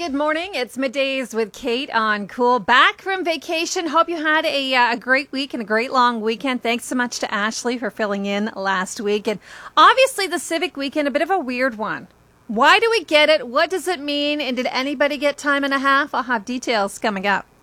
good morning. It's Middays with Kate on Cool. Back from vacation. Hope you had a great week and a great long weekend. Thanks so much to Ashley for filling in last week. And obviously the Civic Weekend, a bit of a weird one. Why do we get it? What does it mean? And did anybody get time and a half? I'll have details coming up.